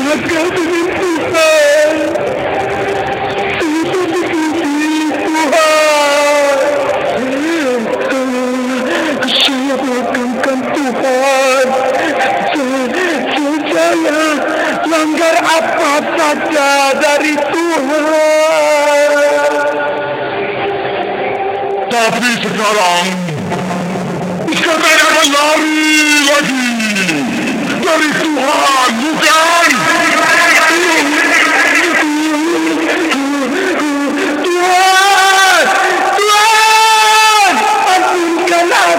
durhaka dengan Tuhan. Saya begini Tuhan. Saya mengagungkan Tuhan. Saya langgar apa saja dari Tuhan. Tapi sekarang saya akan lari lagi dari Tuhan.